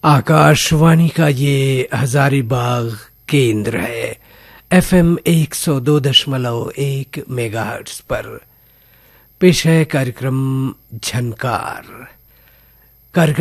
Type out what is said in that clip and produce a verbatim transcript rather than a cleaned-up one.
आकाशवाणी का ये हजारीबाग केंद्र है। एफएम एक सौ दो दशमलव एक मेगाहर्ट्ज पर पेश है कार्यक्रम झनकार। कार्यक्रम